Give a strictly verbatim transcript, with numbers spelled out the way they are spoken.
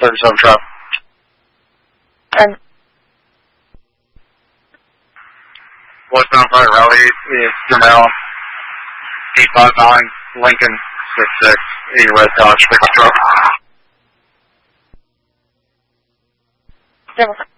thirty-seven truck. And Westbound Private Rally, it's Jamal, eight five nine, Lincoln, six six, eighty Red Dodge, pickup truck. Democrat.